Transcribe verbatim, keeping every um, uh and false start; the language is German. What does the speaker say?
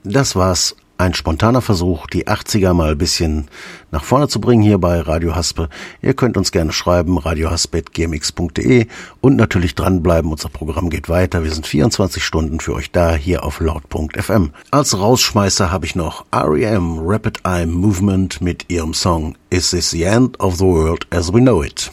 Das war's. Ein spontaner Versuch, die achtziger mal ein bisschen nach vorne zu bringen hier bei Radio Haspe. Ihr könnt uns gerne schreiben, radio haspe at g m x punkt d e und natürlich dranbleiben, unser Programm geht weiter. Wir sind vierundzwanzig Stunden für euch da, hier auf laut punkt f m. Als Rausschmeißer habe ich noch R E M Rapid Eye Movement mit ihrem Song Is This the End of the World as We Know It?